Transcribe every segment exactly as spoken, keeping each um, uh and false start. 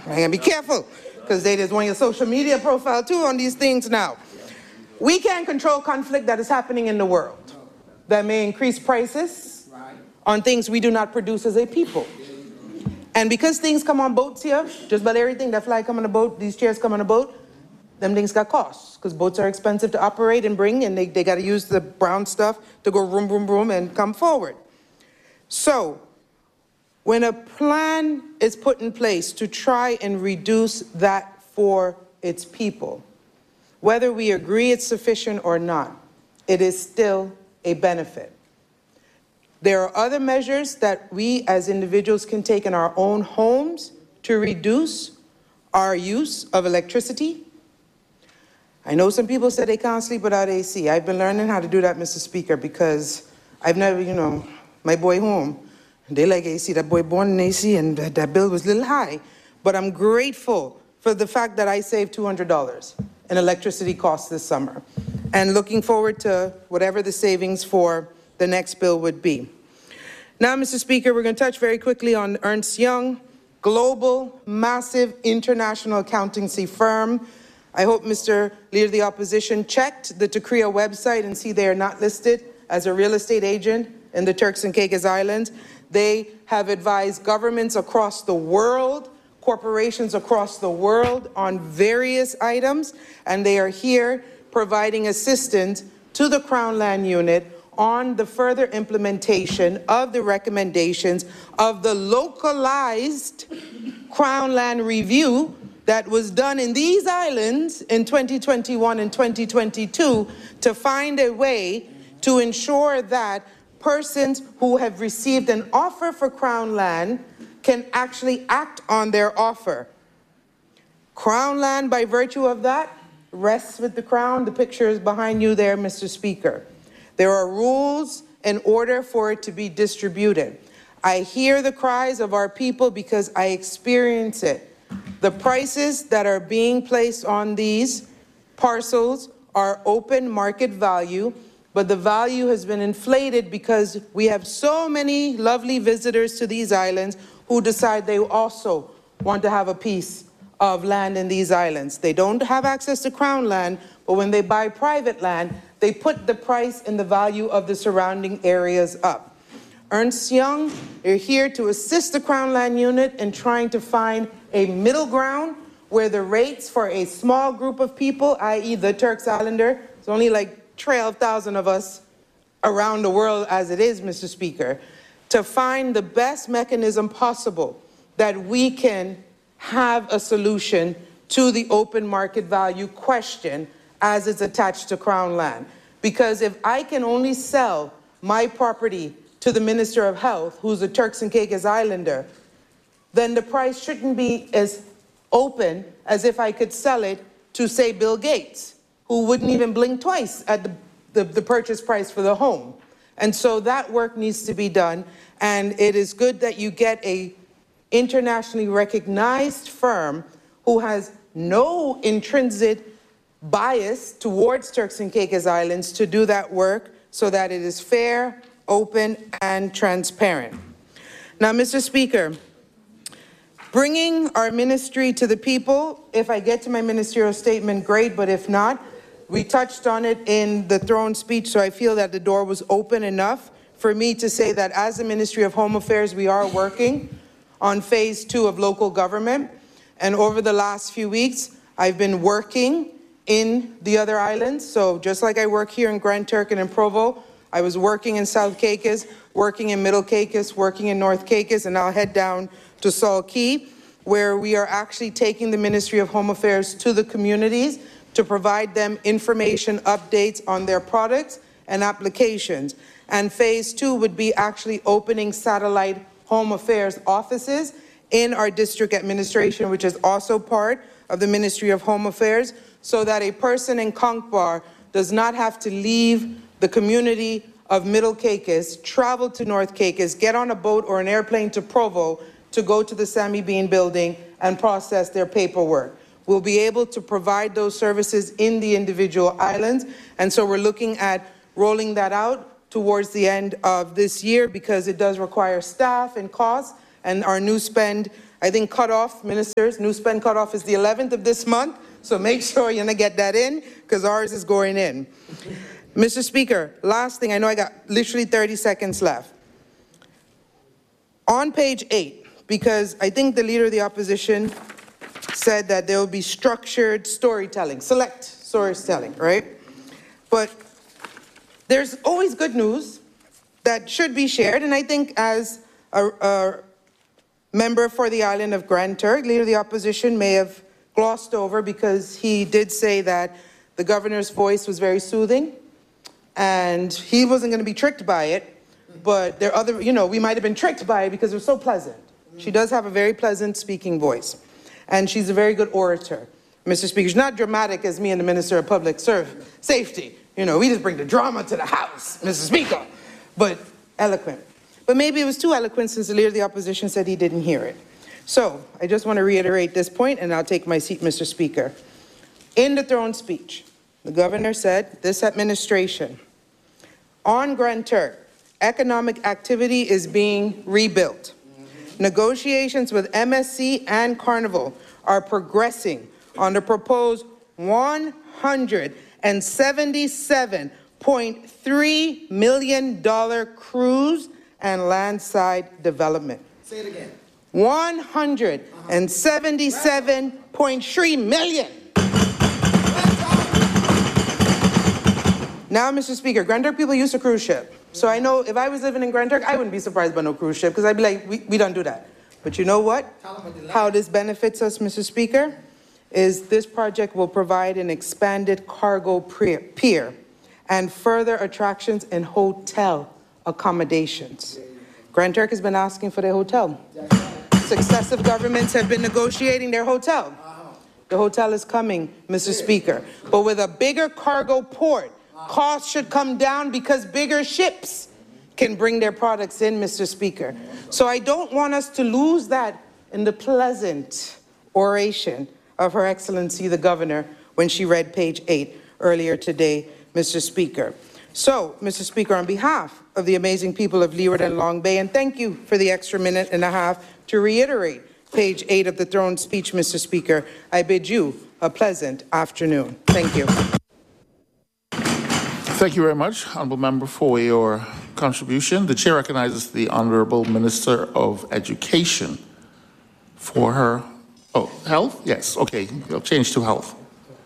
I gotta be careful, because they just want your social media profile too on these things now. We can't control conflict that is happening in the world that may increase prices on things we do not produce as a people. And because things come on boats here, just about everything that fly come on a boat, these chairs come on a boat, them things got costs, because boats are expensive to operate and bring, and they, they got to use the brown stuff to go vroom, vroom, vroom, and come forward. So, when a plan is put in place to try and reduce that for its people, whether we agree it's sufficient or not, it is still a benefit. There are other measures that we as individuals can take in our own homes to reduce our use of electricity. I know some people say they can't sleep without A C. I've been learning how to do that, Mister Speaker, because I've never, you know, my boy home, they like A C. That boy born in A C, and that, that bill was a little high. But I'm grateful for the fact that I saved two hundred dollars in electricity costs this summer, and looking forward to whatever the savings for the next bill would be. Now, Mister Speaker, we're going to touch very quickly on Ernst Young, global, massive international accountancy firm. I hope Mister Leader of the Opposition checked the TCREA website and see they are not listed as a real estate agent in the Turks and Caicos Islands. They have advised governments across the world, corporations across the world on various items, and they are here providing assistance to the Crown Land Unit on the further implementation of the recommendations of the localized Crown Land Review that was done in these islands in twenty twenty-one and twenty twenty-two to find a way to ensure that persons who have received an offer for Crown Land can actually act on their offer. Crown Land, by virtue of that, rests with the Crown. The picture is behind you there, Mister Speaker. There are rules in order for it to be distributed. I hear the cries of our people because I experience it. The prices that are being placed on these parcels are open market value, but the value has been inflated because we have so many lovely visitors to these islands who decide they also want to have a piece of land in these islands. They don't have access to Crown land, but when they buy private land, they put the price and the value of the surrounding areas up. Ernst Young are here to assist the Crown Land Unit in trying to find a middle ground where the rates for a small group of people, that is the Turks Islander, it's only like twelve thousand of us around the world as it is, Mister Speaker, to find the best mechanism possible that we can have a solution to the open market value question as it's attached to Crown land. Because if I can only sell my property to the Minister of Health, who's a Turks and Caicos Islander, then the price shouldn't be as open as if I could sell it to, say, Bill Gates, who wouldn't even blink twice at the, the, the purchase price for the home. And so that work needs to be done, and it is good that you get a internationally recognized firm who has no intrinsic bias towards Turks and Caicos Islands to do that work so that it is fair, open, and transparent. Now, Mister Speaker, bringing our ministry to the people, if I get to my ministerial statement, great, but if not, we touched on it in the throne speech, so I feel that the door was open enough for me to say that as the Ministry of Home Affairs, we are working on phase two of local government. And over the last few weeks, I've been working in the other islands. So just like I work here in Grand Turk and in Provo, I was working in South Caicos, working in Middle Caicos, working in North Caicos, and I'll head down to Salt Key, where we are actually taking the Ministry of Home Affairs to the communities to provide them information updates on their products and applications. And phase two would be actually opening satellite home affairs offices in our district administration, which is also part of the Ministry of Home Affairs, so that a person in Conch Bar does not have to leave the community of Middle Caicos, travel to North Caicos, get on a boat or an airplane to Provo to go to the Sammy Bean building and process their paperwork. We'll be able to provide those services in the individual islands, and so we're looking at rolling that out towards the end of this year because it does require staff and costs, and our new spend, I think cutoff, ministers, new spend cutoff is the eleventh of this month, so make sure you're gonna get that in, because ours is going in. Mister Speaker, last thing, I know I got literally thirty seconds left. On page eight, because I think the leader of the opposition said that there will be structured storytelling, select storytelling, right? But there's always good news that should be shared, and I think as a, a member for the island of Grand Turk, leader of the opposition may have glossed over, because he did say that the governor's voice was very soothing, and he wasn't going to be tricked by it, but there are other, you know, we might have been tricked by it because it was so pleasant. She does have a very pleasant speaking voice, and she's a very good orator. Mister Speaker, she's not dramatic as me and the Minister of Public Serv Safety. You know, we just bring the drama to the House, Mister Speaker, but eloquent. But maybe it was too eloquent, since the leader of the opposition said he didn't hear it. So I just want to reiterate this point, and I'll take my seat, Mister Speaker. In the throne speech, the governor said this administration, on Grand Turk, economic activity is being rebuilt. Mm-hmm. Negotiations with M S C and Carnival are progressing on the proposed one hundred seventy-seven point three million dollars cruise and landside development. Say it again. one hundred seventy-seven point three million dollars. Now, Mister Speaker, Grand Turk people use a cruise ship. So I know if I was living in Grand Turk, I wouldn't be surprised by no cruise ship, because I'd be like, we, we don't do that. But you know what? How this benefits us, Mister Speaker, is this project will provide an expanded cargo pier and further attractions in hotel accommodations. Grand Turk has been asking for their hotel. Successive governments have been negotiating their hotel. The hotel is coming, Mister Speaker. But with a bigger cargo port, costs should come down, because bigger ships can bring their products in, Mister Speaker. So I don't want us to lose that in the pleasant oration of Her Excellency the Governor when she read page eight earlier today, Mister Speaker. So, Mister Speaker, on behalf of the amazing people of Leeward and Long Bay, and thank you for the extra minute and a half to reiterate page eight of the throne speech, Mister Speaker, I bid you a pleasant afternoon. Thank you. Thank you very much, Honourable Member, for your contribution. The Chair recognizes the Honourable Minister of Education for her, oh, health? Yes, okay, we'll change to health.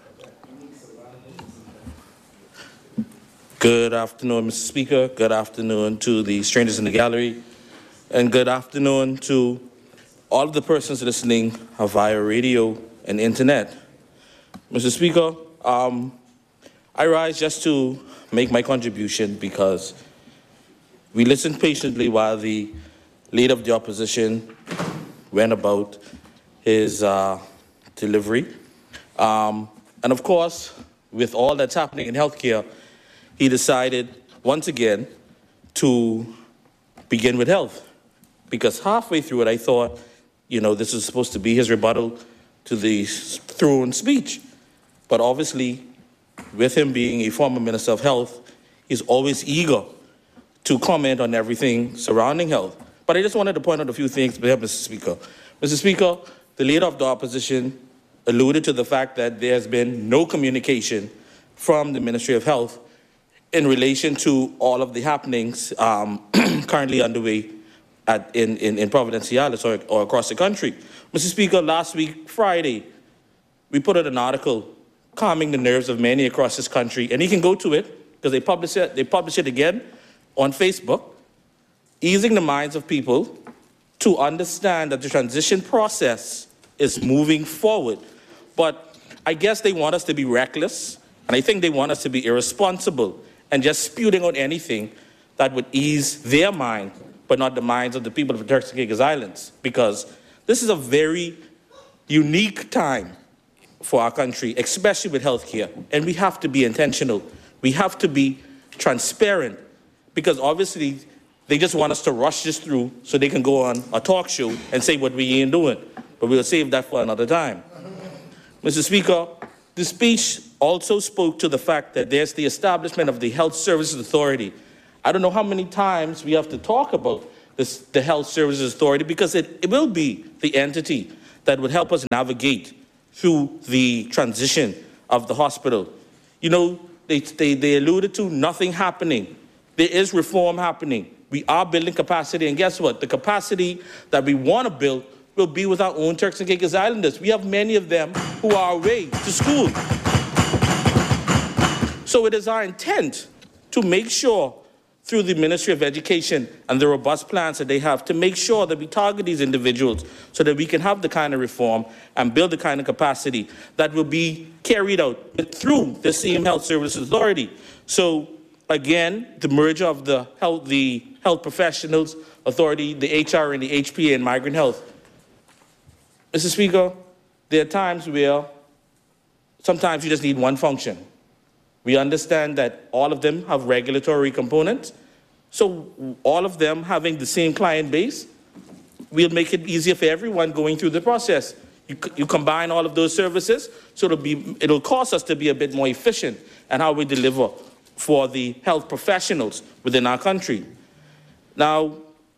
Good afternoon, Mister Speaker. Good afternoon to the strangers in the gallery. And good afternoon to all of the persons listening via radio and internet. Mister Speaker, um, I rise just to make my contribution, because we listened patiently while the leader of the opposition went about his uh, delivery. Um, and of course, with all that's happening in healthcare, he decided once again to begin with health. Because halfway through it, I thought, you know, this was supposed to be his rebuttal to the throne speech. But obviously, with him being a former Minister of Health, he's always eager to comment on everything surrounding health. But I just wanted to point out a few things, Mister Speaker. Mister Speaker, the leader of the opposition alluded to the fact that there has been no communication from the Ministry of Health in relation to all of the happenings um, currently underway at, in, in, in Providenciales or, or across the country. Mister Speaker, last week, Friday, we put out an article calming the nerves of many across this country, and you can go to it, because they publish it, they publish it again on Facebook, easing the minds of people to understand that the transition process is moving forward. But I guess they want us to be reckless, and I think they want us to be irresponsible and just spewing out anything that would ease their mind, but not the minds of the people of the Turks and Caicos Islands, because this is a very unique time for our country, especially with healthcare, and we have to be intentional. We have to be transparent, because obviously they just want us to rush this through so they can go on a talk show and say what we ain't doing, but we'll save that for another time. Mister Speaker, the speech also spoke to the fact that there's the establishment of the Health Services Authority. I don't know how many times we have to talk about this, the Health Services Authority, because it, it will be the entity that would help us navigate through the transition of the hospital. You know, they, they, they alluded to nothing happening. There is reform happening. We are building capacity, and guess what? The capacity that we want to build will be with our own Turks and Caicos Islanders. We have many of them who are away to school. So it is our intent to make sure through the Ministry of Education and the robust plans that they have to make sure that we target these individuals so that we can have the kind of reform and build the kind of capacity that will be carried out through the same Health Services Authority. So again, the merger of the health, the Health Professionals Authority, the H R and the H P A and Migrant Health. Mister Speaker, there are times where sometimes you just need one function. We understand that all of them have regulatory components, so all of them having the same client base will make it easier for everyone going through the process. You, you combine all of those services, so it'll, be, it'll cost us to be a bit more efficient in how we deliver for the health professionals within our country. Now,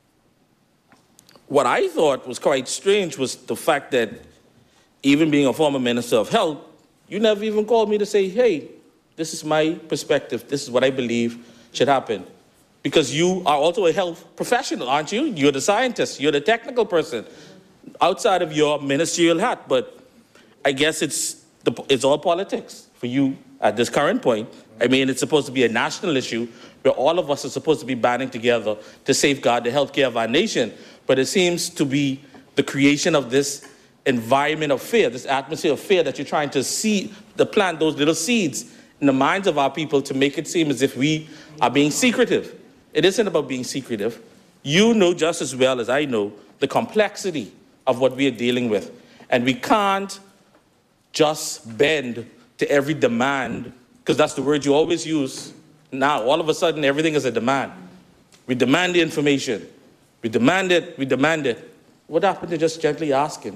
what I thought was quite strange was the fact that even being a former Minister of Health, you never even called me to say, hey, this is my perspective. This is what I believe should happen. Because you are also a health professional, aren't you? You're the scientist. You're the technical person outside of your ministerial hat. But I guess it's, the, it's all politics for you at this current point. I mean, it's supposed to be a national issue where all of us are supposed to be banding together to safeguard the healthcare of our nation. But it seems to be the creation of this environment of fear, this atmosphere of fear that you're trying to see, to plant those little seeds in the minds of our people to make it seem as if we are being secretive. It isn't about being secretive. You know just as well as I know the complexity of what we are dealing with. And we can't just bend to every demand, because that's the word you always use. Now, all of a sudden, everything is a demand. We demand the information. We demand it, we demand it. What happened to just gently asking?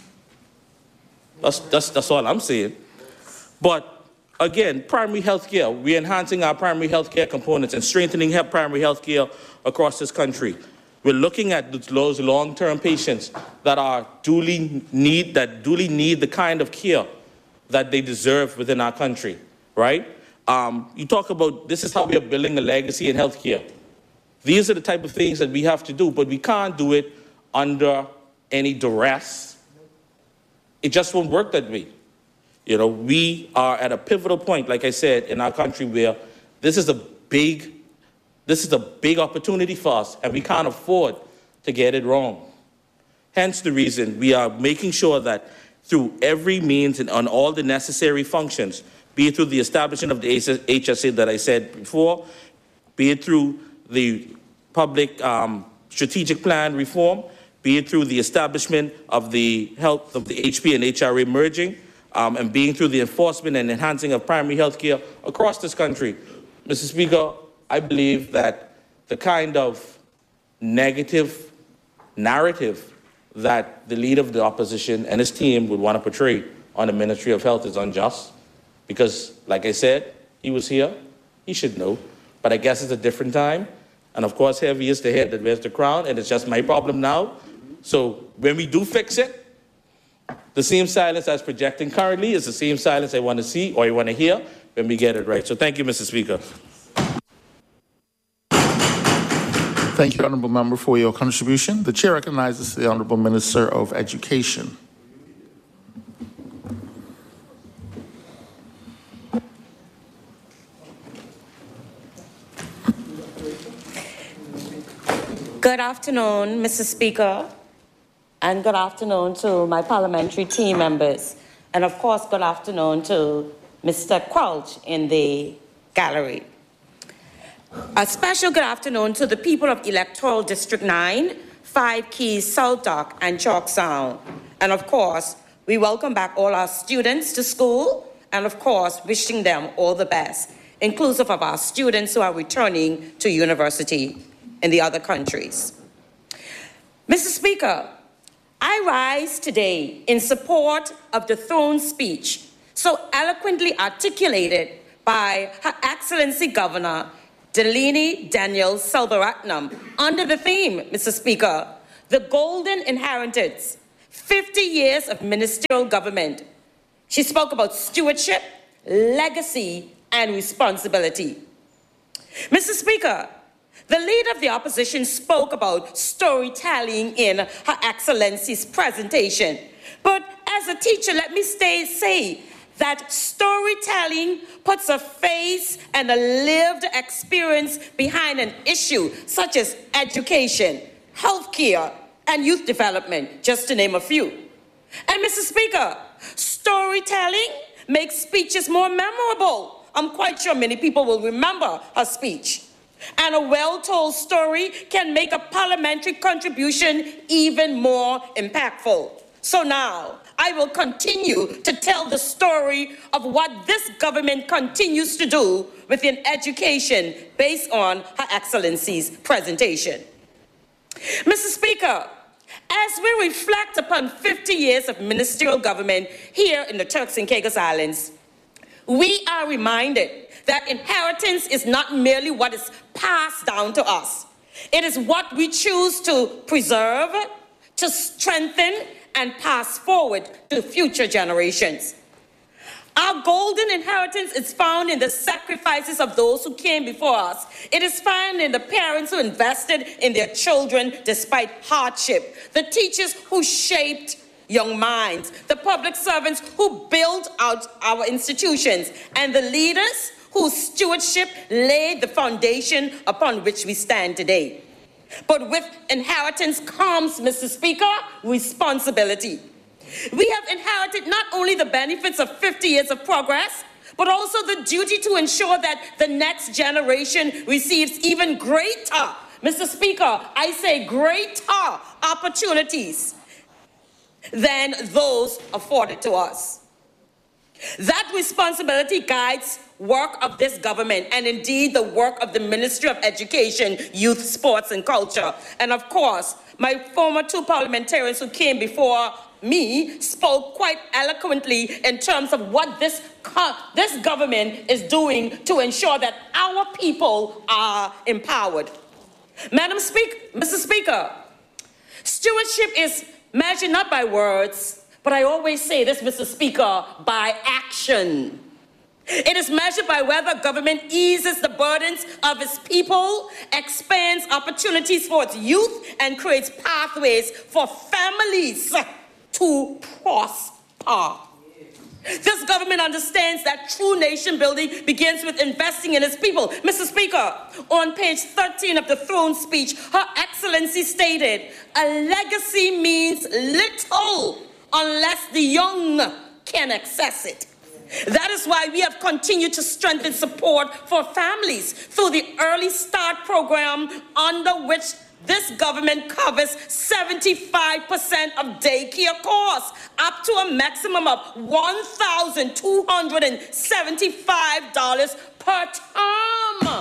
That's, that's, that's all I'm saying. But again, primary health care, we're enhancing our primary health care components and strengthening health, primary health care across this country. We're looking at those long-term patients that are duly need, that duly need the kind of care that they deserve within our country, right? Um, you talk about this is how we are building a legacy in health care. These are the type of things that we have to do, but we can't do it under any duress. It just won't work that way. You know, we are at a pivotal point, like I said, in our country where this is a big, this is a big opportunity for us, and we can't afford to get it wrong. Hence the reason we are making sure that through every means and on all the necessary functions, be it through the establishment of the H S A that I said before, be it through the public um, strategic plan reform, be it through the establishment of the health of the H P and H R A merging, Um, and being through the enforcement and enhancing of primary health care across this country. Mister Speaker, I believe that the kind of negative narrative that the leader of the opposition and his team would want to portray on the Ministry of Health is unjust. Because, like I said, he was here, he should know. But I guess it's a different time. And of course, heavy is the head that wears the crown, and it's just my problem now. So when we do fix it, the same silence that's projecting currently is the same silence I want to see or I want to hear when we get it right. So thank you, Mister Speaker. Thank you, Honourable Member, for your contribution. The Chair recognizes the Honourable Minister of Education. Good afternoon, Mister Speaker. And good afternoon to my parliamentary team members. And of course, good afternoon to Mister Quelch in the gallery. A special good afternoon to the people of Electoral District nine, Five Keys, South Dock, and Chalk Sound. And of course, we welcome back all our students to school, and of course, wishing them all the best, inclusive of our students who are returning to university in the other countries. Mister Speaker, I rise today in support of the throne speech so eloquently articulated by Her Excellency Governor Delaney Daniel Selvaratnam, under the theme, Mister Speaker, The Golden Inheritance, fifty years of ministerial government. She spoke about stewardship, legacy, and responsibility. Mister Speaker, the leader of the opposition spoke about storytelling in Her Excellency's presentation. But as a teacher, let me stay, say that storytelling puts a face and a lived experience behind an issue such as education, healthcare, and youth development, just to name a few. And Mister Speaker, storytelling makes speeches more memorable. I'm quite sure many people will remember her speech. And a well-told story can make a parliamentary contribution even more impactful. So now, I will continue to tell the story of what this government continues to do within education based on Her Excellency's presentation. Mister Speaker, as we reflect upon fifty years of ministerial government here in the Turks and Caicos Islands, we are reminded that inheritance is not merely what is passed down to us. It is what we choose to preserve, to strengthen, and pass forward to future generations. Our golden inheritance is found in the sacrifices of those who came before us. It is found in the parents who invested in their children despite hardship, the teachers who shaped young minds, the public servants who built out our institutions, and the leaders whose stewardship laid the foundation upon which we stand today. But with inheritance comes, Mister Speaker, responsibility. We have inherited not only the benefits of fifty years of progress, but also the duty to ensure that the next generation receives even greater, Mister Speaker, I say greater opportunities than those afforded to us. That responsibility guides work of this government and indeed the work of the Ministry of Education, Youth, Sports and Culture. And of course, my former two parliamentarians who came before me spoke quite eloquently in terms of what this, this government is doing to ensure that our people are empowered. Madam Speaker, Mister Speaker, stewardship is measured not by words, but I always say this, Mister Speaker, by action. It is measured by whether government eases the burdens of its people, expands opportunities for its youth, and creates pathways for families to prosper. This government understands that true nation building begins with investing in its people. Mister Speaker, on page thirteen of the throne speech, Her Excellency stated, "A legacy means little unless the young can access it." That is why we have continued to strengthen support for families through the Early Start program, under which this government covers seventy-five percent of daycare costs, up to a maximum of one thousand two hundred seventy-five dollars per term.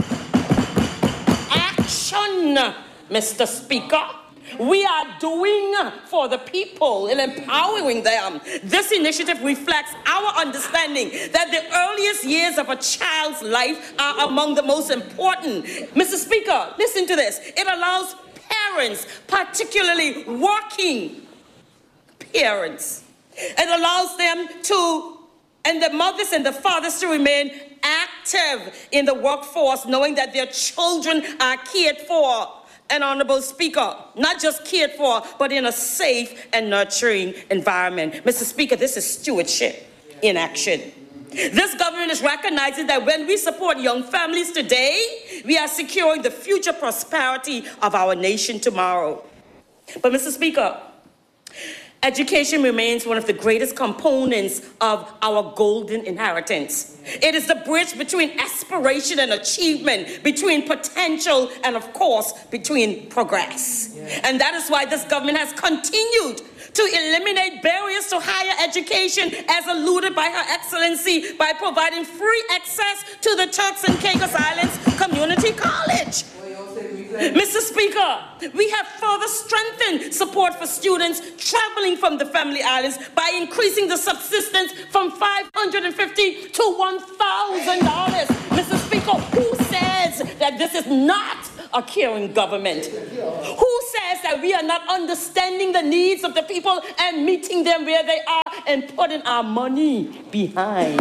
Action, Mister Speaker. We are doing for the people and empowering them. This initiative reflects our understanding that the earliest years of a child's life are among the most important. Mister Speaker, listen to this. It allows parents, particularly working parents, it allows them to, and the mothers and the fathers to remain active in the workforce, knowing that their children are cared for. An honorable Speaker, not just cared for, but in a safe and nurturing environment. Mister Speaker, this is stewardship in action. This government is recognizing that when we support young families today, we are securing the future prosperity of our nation tomorrow. But Mister Speaker, education remains one of the greatest components of our golden inheritance. It is the bridge between aspiration and achievement, between potential and, of course, between progress. Yeah. And that is why this government has continued to eliminate barriers to higher education, as alluded by Her Excellency, by providing free access to the Turks and Caicos Islands Community College. Mister Speaker, we have further strengthened support for students traveling from the Family Islands by increasing the subsistence from five hundred fifty dollars to one thousand dollars. Mister Speaker, who says says that this is not a caring government? Who says that we are not understanding the needs of the people and meeting them where they are and putting our money behind?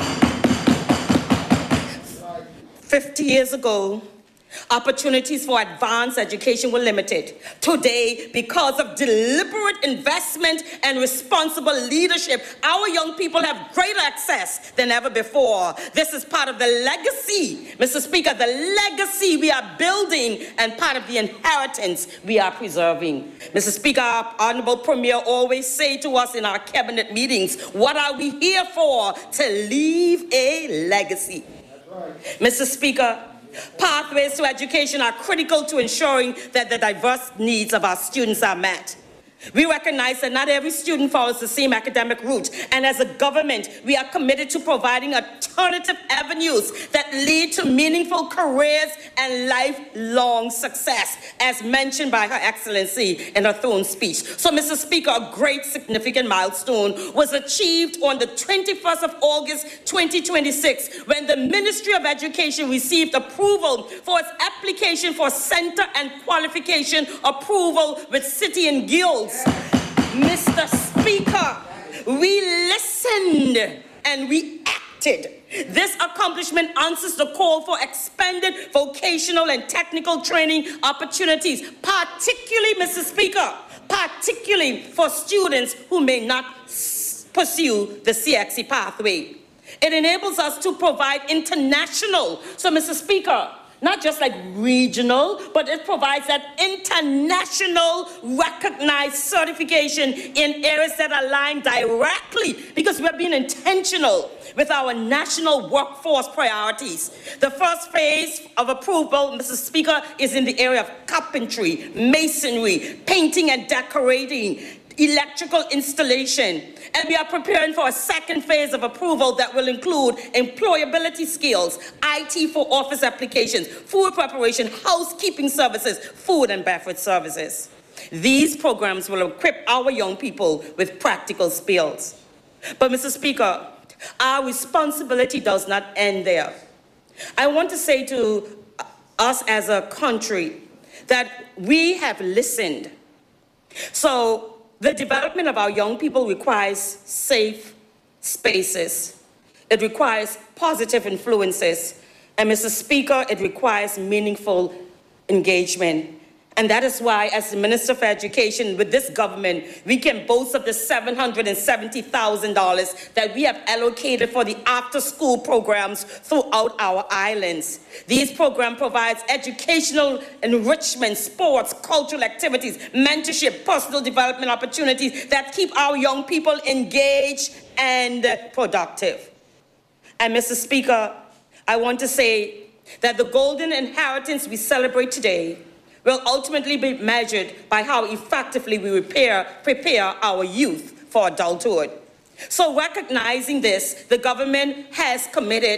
fifty years ago, opportunities for advanced education were limited. Today, because of deliberate investment and responsible leadership, our young people have greater access than ever before. This is part of the legacy, Mister Speaker, the legacy we are building and part of the inheritance we are preserving. Mister Speaker, our Honorable Premier always say to us in our cabinet meetings, what are we here for? To leave a legacy. That's right. Mister Speaker, pathways to education are critical to ensuring that the diverse needs of our students are met. We recognize that not every student follows the same academic route, and as a government, we are committed to providing alternative avenues that lead to meaningful careers and lifelong success, as mentioned by Her Excellency in her throne speech. So, Mister Speaker, a great significant milestone was achieved on the twenty-first of August twenty twenty-six, when the Ministry of Education received approval for its application for center and qualification approval with City and Guilds. Mister Speaker, we listened and we acted. This accomplishment answers the call for expanded vocational and technical training opportunities, particularly, Mister Speaker, particularly for students who may not pursue the C X E pathway. It enables us to provide international, so Mister Speaker, not just like regional, but it provides that international recognized certification in areas that align directly, because we're being intentional with our national workforce priorities. The first phase of approval, Mister Speaker, is in the area of carpentry, masonry, painting and decorating, electrical installation. And we are preparing for a second phase of approval that will include employability skills, I T for office applications, food preparation, housekeeping services, food and beverage services. These programs will equip our young people with practical skills. But, Mister Speaker, our responsibility does not end there. I want to say to us as a country that we have listened. So, the development of our young people requires safe spaces. It requires positive influences. And, Mister Speaker, it requires meaningful engagement. And that is why, as the Minister for Education with this government, we can boast of the seven hundred seventy thousand dollars that we have allocated for the after-school programs throughout our islands. These programs provide educational enrichment, sports, cultural activities, mentorship, personal development opportunities that keep our young people engaged and productive. And, Mister Speaker, I want to say that the golden inheritance we celebrate today will ultimately be measured by how effectively we repair, prepare our youth for adulthood. So, recognizing this, the government has committed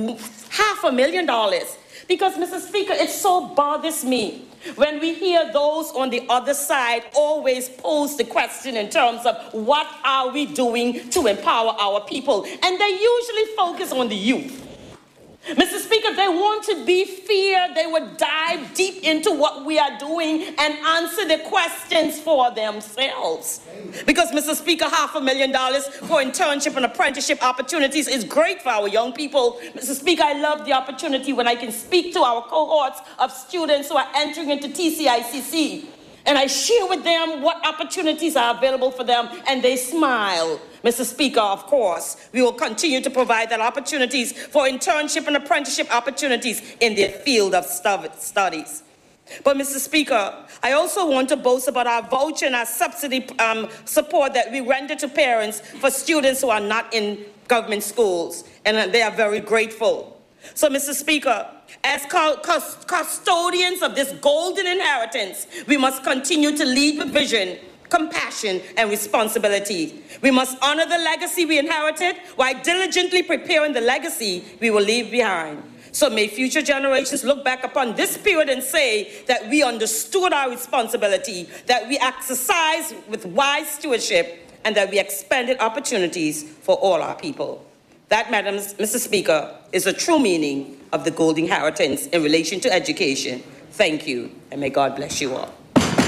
half a million dollars. Because, Mister Speaker, it so bothers me when we hear those on the other side always pose the question in terms of what are we doing to empower our people? And they usually focus on the youth. Mister Speaker, they want to be feared. They would dive deep into what we are doing and answer the questions for themselves. Because, Mister Speaker, half a million dollars for internship and apprenticeship opportunities is great for our young people. Mister Speaker, I love the opportunity when I can speak to our cohorts of students who are entering into T C I C C. And I share with them what opportunities are available for them, and they smile. Mister Speaker, of course, we will continue to provide that opportunities for internship and apprenticeship opportunities in their field of studies. But, Mister Speaker, I also want to boast about our voucher and our subsidy um, support that we render to parents for students who are not in government schools, and they are very grateful. So, Mister Speaker, as custodians of this golden inheritance, we must continue to lead with vision, compassion, and responsibility. We must honor the legacy we inherited while diligently preparing the legacy we will leave behind. So may future generations look back upon this period and say that we understood our responsibility, that we exercised with wise stewardship, and that we expanded opportunities for all our people. That, Madam, Mister Speaker, is the true meaning of the gold inheritance in relation to education. Thank you, and may God bless you all.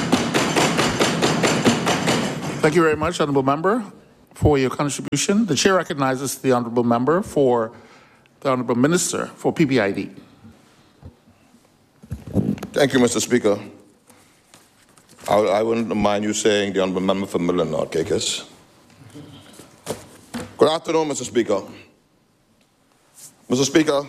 Thank you very much, Honourable Member, for your contribution. The Chair recognizes the Honourable Member for the Honourable Minister for P P I D. Thank you, Mister Speaker. I, I wouldn't mind you saying the Honourable Member for Midland North Caucus. Good afternoon, Mister Speaker. Mister Speaker,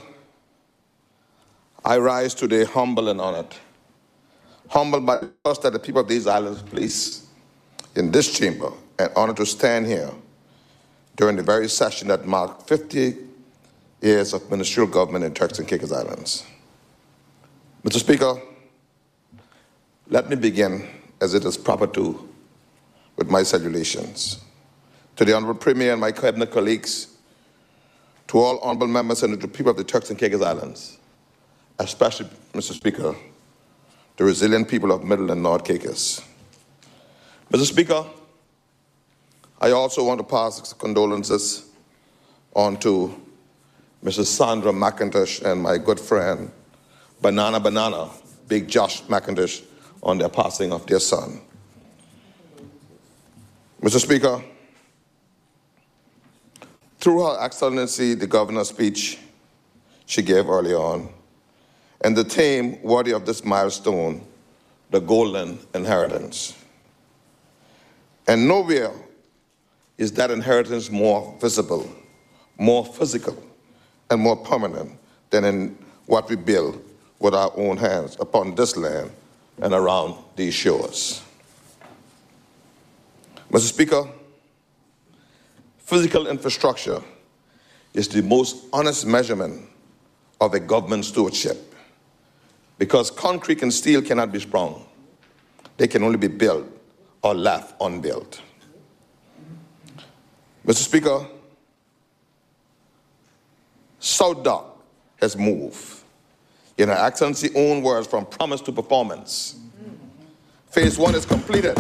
I rise today humble and honored. Humbled by the trust that the people of these islands place in this chamber, and honored to stand here during the very session that marked fifty years of ministerial government in Turks and Caicos Islands. Mister Speaker, let me begin, as it is proper to, with my salutations. To the Honourable Premier and my cabinet colleagues, to all honourable members and to the people of the Turks and Caicos Islands, especially, Mister Speaker, the resilient people of Middle and North Caicos. Mister Speaker, I also want to pass condolences on to Missus Sandra McIntosh and my good friend, Banana Banana, Big Josh McIntosh, on their passing of their son. Mister Speaker, through Her Excellency, the Governor's speech she gave early on, and the theme worthy of this milestone, the golden inheritance. And nowhere is that inheritance more visible, more physical, and more permanent than in what we build with our own hands upon this land and around these shores. Mister Speaker, physical infrastructure is the most honest measurement of a government stewardship, because concrete and steel cannot be sprung. They can only be built or left unbuilt. Mister Speaker, South Dock has moved, in Her Excellency's own words, from promise to performance. Phase one is completed.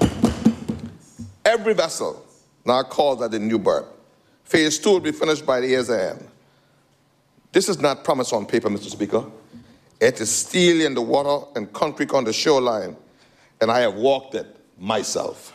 Every vessel now calls at the new berth. Phase two will be finished by the year's end. This is not promise on paper, Mister Speaker. It is steel in the water and concrete on the shoreline, and I have walked it myself.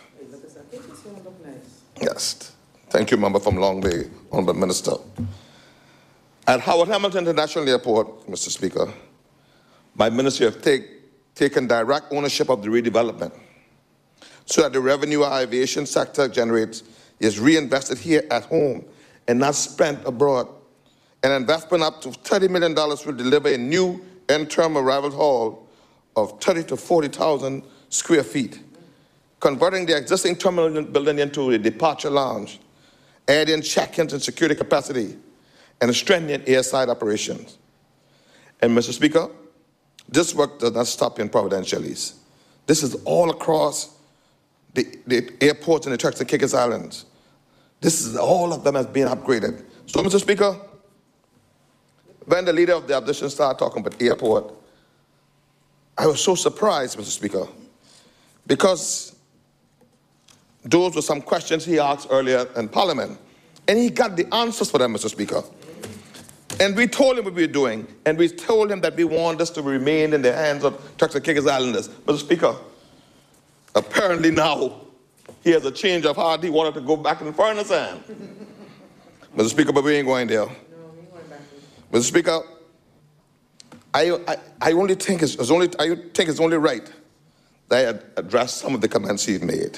Yes. Thank you, member from Long Bay, Honourable Minister. At Howard Hamilton International Airport, Mister Speaker, my ministry have take, taken direct ownership of the redevelopment so that the revenue our aviation sector generates is reinvested here at home and not spent abroad. An investment up to thirty million dollars will deliver a new interim arrival hall of thirty to forty thousand square feet, converting the existing terminal building into a departure lounge, adding check-ins and security capacity, and strengthening airside operations. And Mister Speaker, this work does not stop in Providenciales. This is all across the, the airports in the Turks and Caicos Islands. This is all of them has been upgraded. So, Mister Speaker, when the leader of the opposition started talking about the airport, I was so surprised, Mister Speaker, because those were some questions he asked earlier in Parliament, and he got the answers for them, Mister Speaker. And we told him what we were doing, and we told him that we want this to remain in the hands of Turks and Caicos Islanders. Mister Speaker, apparently now he has a change of heart. He wanted to go back in the furnace hand. Mister Speaker, but we ain't going there. Mister Speaker, I, I, I only think it's, it's only I think it's only right that I address some of the comments he made.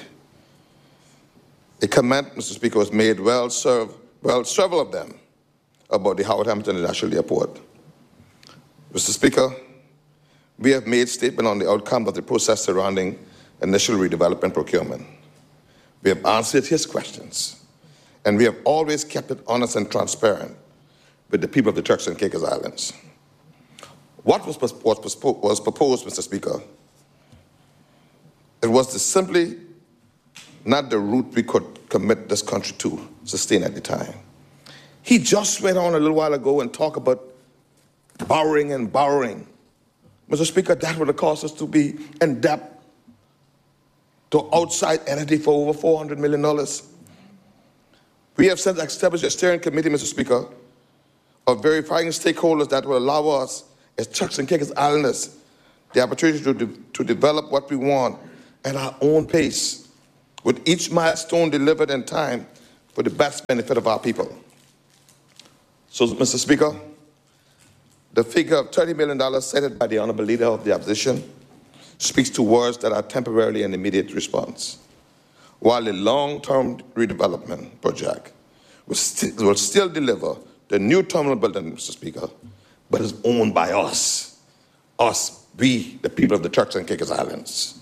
A comment, Mister Speaker, was made well served, well, several of them, about the Howard Hamilton International Airport. Mister Speaker, we have made statement on the outcome of the process surrounding initial redevelopment procurement. We have answered his questions, and we have always kept it honest and transparent with the people of the Turks and Caicos Islands. What was, was, was proposed, Mister Speaker, it was to simply not the route we could commit this country to sustain at the time. He just went on a little while ago and talked about borrowing and borrowing. Mister Speaker, that would have caused us to be in debt to outside entity for over four hundred million dollars. We have since established a steering committee, Mister Speaker, of verifying stakeholders that will allow us, as Turks and Caicos Islanders, the opportunity to, de to develop what we want at our own pace, with each milestone delivered in time for the best benefit of our people. So, Mister Speaker, the figure of thirty million dollars cited by the Honorable Leader of the Opposition speaks to words that are temporarily an immediate response, while the long-term redevelopment project will, st will still deliver the new terminal building, Mister Speaker, but is owned by us, us, we, the people of the Turks and Caicos Islands.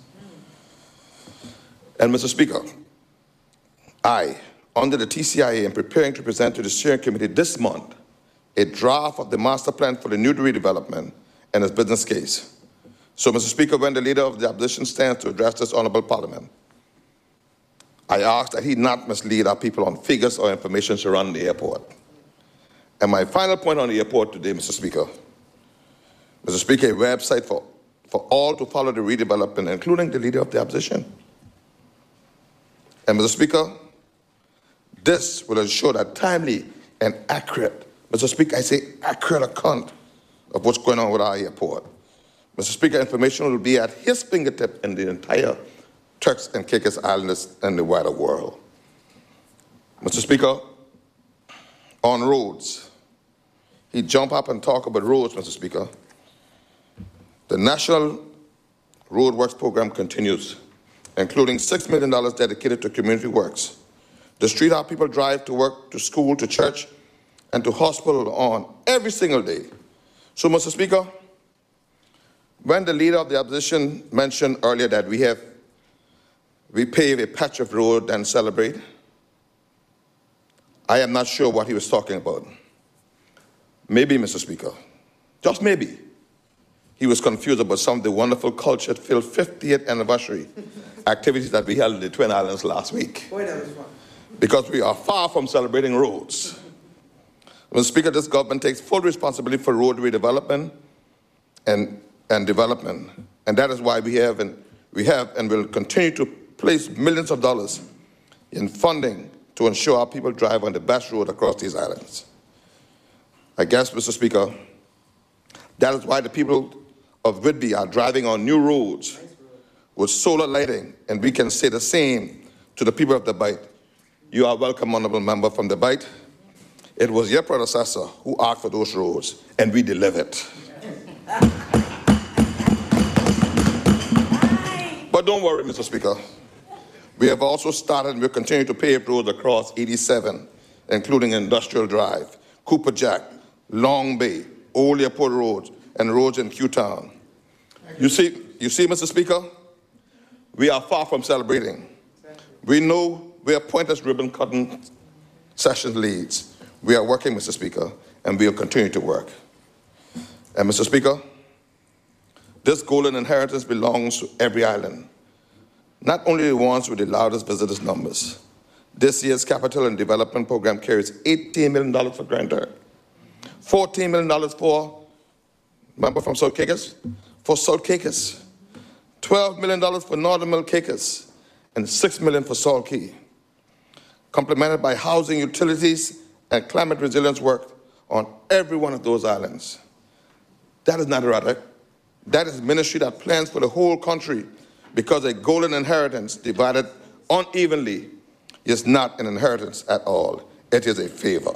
And Mister Speaker, I, under the T C I A, am preparing to present to the steering committee this month a draft of the master plan for the new redevelopment and its business case. So, Mister Speaker, when the Leader of the Opposition stands to address this honorable Parliament, I ask that he not mislead our people on figures or information surrounding the airport. And my final point on the airport today, Mister Speaker, Mister Speaker, a website for, for all to follow the redevelopment, including the Leader of the Opposition. And Mister Speaker, this will ensure that timely and accurate, Mister Speaker, I say accurate account of what's going on with our airport. Mister Speaker, information will be at his fingertip in the entire Turks and Caicos Islanders and the wider world. Mister Speaker, on roads, he jump up and talk about roads, Mister Speaker. The National Road Works Program continues, including six million dollars dedicated to community works. The street our people drive to work, to school, to church, and to hospital on every single day. So, Mister Speaker, when the Leader of the Opposition mentioned earlier that we have, we pave a patch of road and celebrate, I am not sure what he was talking about. Maybe, Mister Speaker, just maybe, he was confused about some of the wonderful culture-filled fiftieth anniversary activities that we held in the Twin Islands last week. Boy, that was fun. Because we are far from celebrating roads. Mister Speaker, this government takes full responsibility for road redevelopment and, and development. And that is why we have and we have and will continue to place millions of dollars in funding to ensure our people drive on the best road across these islands. I guess, Mister Speaker, that is why the people of Whidbey are driving on new roads with solar lighting, and we can say the same to the people of the Bight. You are welcome, honorable member from the Bight. It was your predecessor who asked for those roads, and we delivered. But don't worry, Mister Speaker. We have also started and will continue to pave roads across eighty-seven, including Industrial Drive, Cooper Jack, Long Bay, Old Airport Road, and roads in Q-Town. You see, you see, Mister Speaker, we are far from celebrating. We know where pointless ribbon cutting sessions leads. We are working, Mister Speaker, and we will continue to work. And Mister Speaker, this golden inheritance belongs to every island, not only the ones with the loudest visitors numbers. This year's Capital and Development Program carries eighteen million dollars for Grand Turk, fourteen million dollars for, member from South Caicos, for South Caicos, twelve million dollars for Northern Middle Caicos, and six million dollars for Salt Key, complemented by housing, utilities, and climate resilience work on every one of those islands. That is not erratic. That is ministry that plans for the whole country, because a golden inheritance divided unevenly is not an inheritance at all. It is a favor.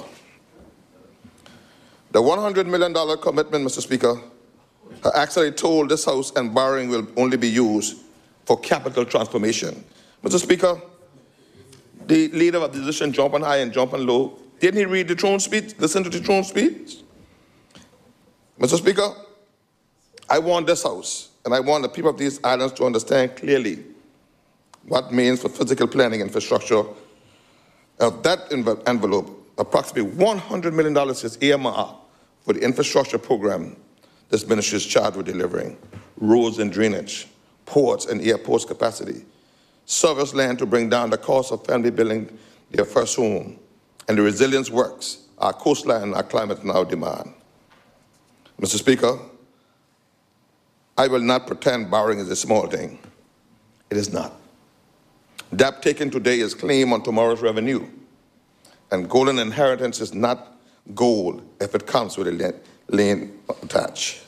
The one hundred million dollars commitment, Mister Speaker, I actually told this House and borrowing will only be used for capital transformation. Mister Speaker, the Leader of the Opposition jumping high and jumping low, didn't he read the throne speech, listen to the throne speech? Mister Speaker, I want this House, and I want the people of these islands to understand clearly what it means for physical planning infrastructure. Of that envelope, approximately one hundred million dollars is earmarked for the infrastructure program this ministry is charged with delivering: roads and drainage, ports and airports capacity, service land to bring down the cost of family building their first home, and the resilience works our coastline and our climate now demand. Mister Speaker, I will not pretend borrowing is a small thing. It is not. Debt taken today is claim on tomorrow's revenue. And golden inheritance is not gold if it comes with a lane attached.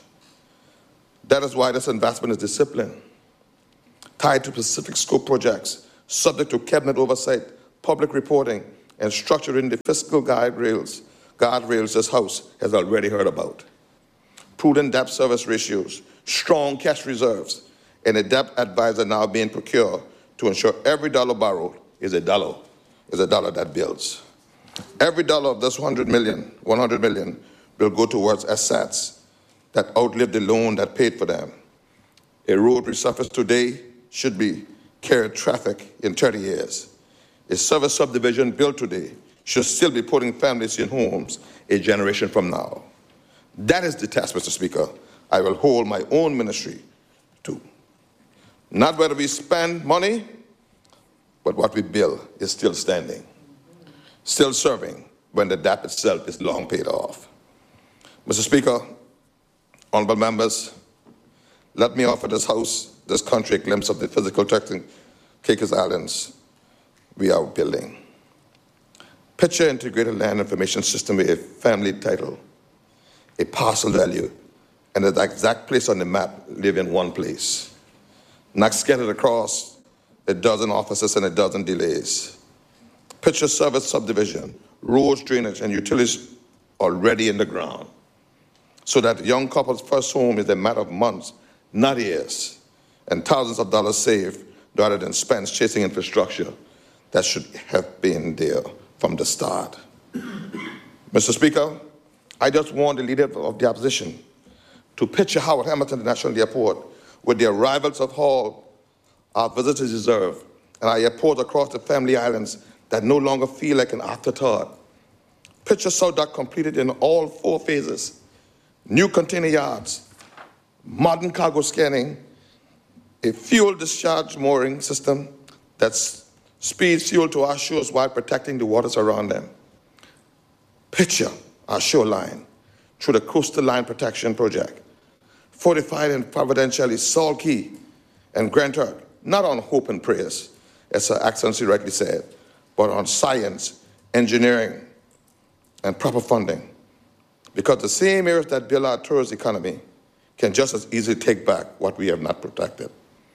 That is why this investment is disciplined, tied to specific scope projects, subject to cabinet oversight, public reporting, and structured in the fiscal guardrails, guardrails this House has already heard about. Prudent debt service ratios, strong cash reserves, and a debt advisor now being procured to ensure every dollar borrowed is a dollar, is a dollar that builds. Every dollar of this one hundred million, one hundred million will go towards assets that outlive the loan that paid for them. A road resurfaced today should be carried traffic in thirty years. A service subdivision built today should still be putting families in homes a generation from now. That is the task, Mister Speaker, I will hold my own ministry to. Not whether we spend money, but what we build is still standing, still serving when the debt itself is long paid off. Mister Speaker, honorable members, let me offer this House, this country, a glimpse of the physical Turks and Caicos Islands we are building. Picture integrated land information system with a family title, a parcel value, and the exact place on the map live in one place, not scattered across a dozen offices and a dozen delays. Picture service subdivision, roads, drainage, and utilities already in the ground, so that the young couple's first home is a matter of months, not years, and thousands of dollars saved rather than spent chasing infrastructure that should have been there from the start. Mister Speaker, I just want the leader of the opposition to picture Howard Hamilton International Airport with the arrivals of all our visitors deserve, and our airports across the Family Islands that no longer feel like an afterthought. Picture SouthDock completed in all four phases, new container yards, modern cargo scanning, a fuel discharge mooring system that speeds fuel to our shores while protecting the waters around them. Picture our shoreline through the Coastal Line Protection Project, fortified and providentially Salt Key and Grand Turk, not on hope and prayers, as Her Excellency rightly said, but on science, engineering, and proper funding. Because the same areas that build our tourist economy can just as easily take back what we have not protected.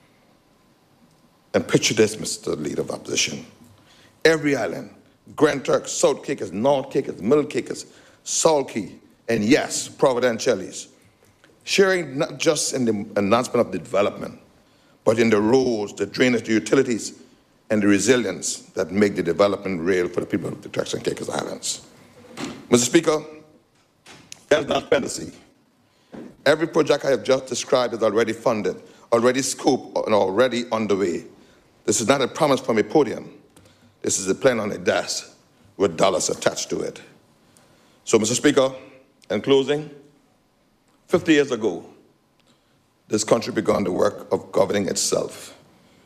And picture this, Mister Leader of Opposition. Every island, Grand Turk, South Caicos, North Caicos, Middle Caicos, Salt Key, and yes, Providenciales, sharing not just in the announcement of the development, but in the roads, the drainage, the utilities, and the resilience that make the development real for the people of the Turks and Caicos Islands. Mister Speaker, that's not fantasy. Every project I have just described is already funded, already scoped, and already underway. This is not a promise from a podium. This is a plan on a desk with dollars attached to it. So, Mister Speaker, in closing, fifty years ago, this country began the work of governing itself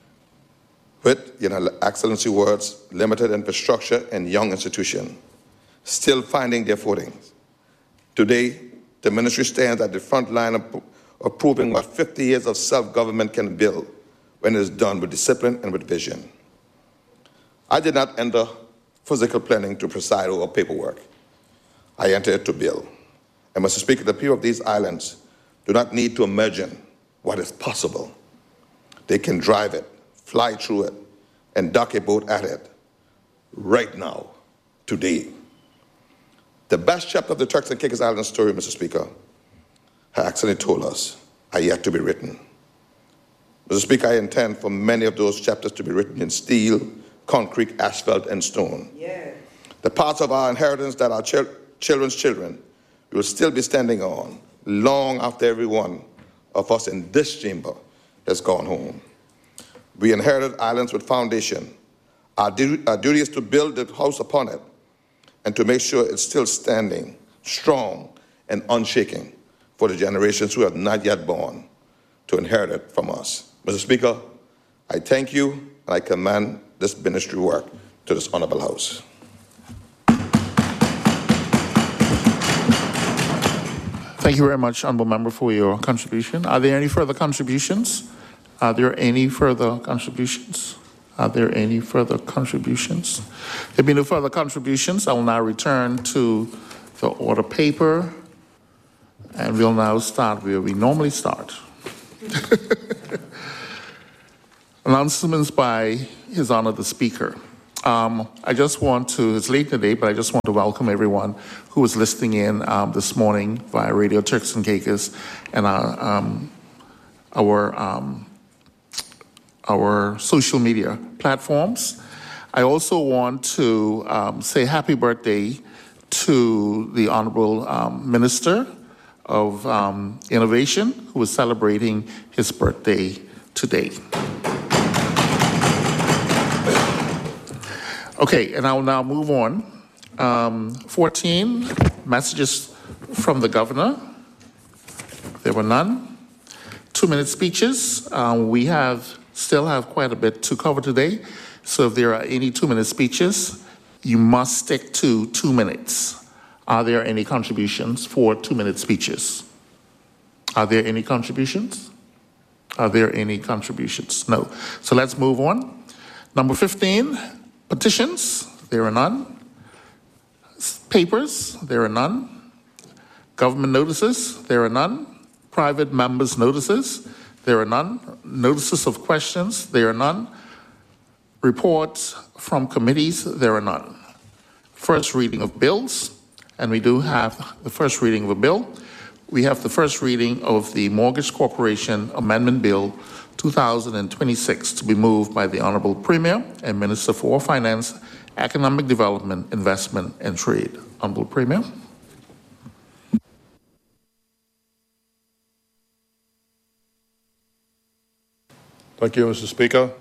with, you know, excellency words, limited infrastructure, and young institution, still finding their footing. Today, the ministry stands at the front line of, of proving what fifty years of self-government can build when it is done with discipline and with vision. I did not enter physical planning to preside over paperwork. I entered to build. And Mister Speaker, the people of these islands do not need to imagine what is possible. They can drive it, fly through it, and dock a boat at it right now, today. The best chapter of the Turks and Caicos Islands story, Mister Speaker, Her Excellency told us, are yet to be written. Mister Speaker, I intend for many of those chapters to be written in steel, concrete, asphalt, and stone. Yeah. The parts of our inheritance that our ch- children's children will still be standing on long after every one of us in this chamber has gone home. We inherited islands with foundation. Our, du- our duty is to build the house upon it and to make sure it's still standing, strong, and unshaking for the generations who have not yet born to inherit it from us. Mister Speaker, I thank you and I commend this ministry work to this honorable House. Thank you very much, Honourable Member, for your contribution. Are there any further contributions? Are there any further contributions? Are there any further contributions? There be no further contributions. I will now return to the order paper, and we'll now start where we normally start. Announcements by His Honor the Speaker. Um, I just want to, it's late in the day, but I just want to welcome everyone who is listening in um, this morning via Radio Turks and Caicos and our, um, our, um, our social media platforms. I also want to um, say happy birthday to the Honorable um, Minister of um, Innovation, who is celebrating his birthday today. Okay, and I will now move on. Um, fourteen, messages from the governor. There were none. Two-minute speeches. Um, we have still have quite a bit to cover today, so if there are any two-minute speeches, you must stick to two minutes. Are there any contributions for two-minute speeches? Are there any contributions? Are there any contributions? No. So let's move on. Number fifteen. Petitions, there are none. Papers, there are none. Government notices, there are none. Private members' notices, there are none. Notices of questions, there are none. Reports from committees, there are none. First reading of bills, and we do have the first reading of a bill. We have the first reading of the Mortgage Corporation Amendment Bill two thousand twenty-six to be moved by the Honorable Premier and Minister for Finance, Economic Development, Investment, and Trade. Honorable Premier. Thank you, Mister Speaker.